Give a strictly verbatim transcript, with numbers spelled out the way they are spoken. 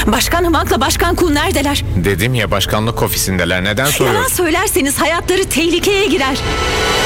Başkan Hımak'la Başkan Kun neredeler? Dedim ya başkanlık ofisindeler. Neden Yalan soruyorsun? söylerseniz hayatları tehlikeye girer.